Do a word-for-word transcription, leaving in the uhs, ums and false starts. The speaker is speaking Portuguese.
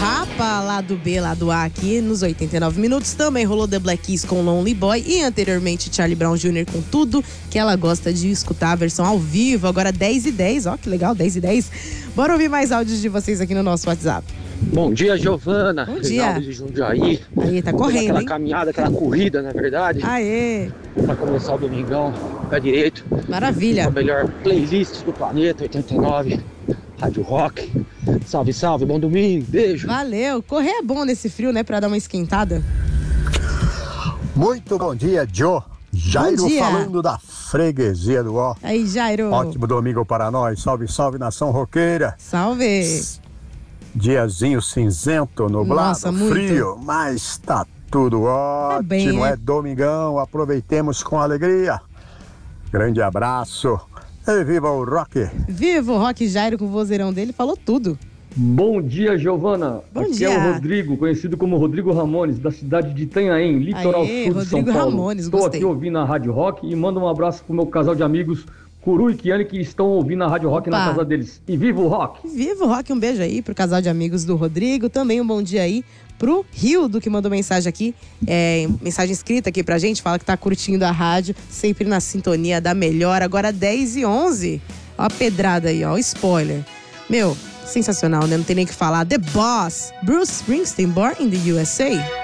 Rapa, lado B, lado A aqui nos oitenta e nove minutos. Também rolou The Black Keys com Lonely Boy e anteriormente Charlie Brown Júnior com Tudo que ela gosta de escutar, a versão ao vivo, agora dez e dez, ó que legal, dez e dez. Bora ouvir mais áudios de vocês aqui no nosso WhatsApp. Bom dia, Giovana. Bom dia. Reinaldo de Jundiaí. Aí, tá correndo, aquela hein? caminhada, aquela corrida, na verdade. Aê. Pra começar o domingão, pé direito. Maravilha. A melhor playlist do planeta, oitenta e nove, Rádio Rock. Salve, salve, bom domingo, beijo. Valeu. Correr é bom nesse frio, né? Pra dar uma esquentada. Muito bom dia, Joe. Jairo Bom dia. falando da freguesia do Ó. Aí, Jairo. Ótimo domingo para nós. Salve, salve, nação roqueira. Salve. Diazinho cinzento, nublado, Nossa, muito. frio, mas tá tudo ótimo. bem, né? É domingão, aproveitemos com alegria. Grande abraço. E viva o rock. Viva o Rock. Jairo com o vozeirão dele falou tudo. Bom dia, Giovana. Bom Aqui dia. é o Rodrigo, conhecido como Rodrigo Ramones, da cidade de Itanhaém, litoral Aê, sul de São Rodrigo Paulo. Ramones, Estou gostei. aqui ouvindo a Rádio Rock e mando um abraço pro meu casal de amigos, Curu e Kiane, que estão ouvindo a Rádio Rock Opa. na casa deles. E viva o rock! Viva o Rock, um beijo aí pro casal de amigos do Rodrigo. Também um bom dia aí pro Rildo, que mandou mensagem aqui, é, mensagem escrita aqui pra gente, fala que tá curtindo a rádio, sempre na sintonia da melhor. Agora dez e onze. Ó a pedrada aí, ó, o spoiler. Meu, sensacional, né? Não tem nem o que falar. The Boss, Bruce Springsteen, Born in the U S A.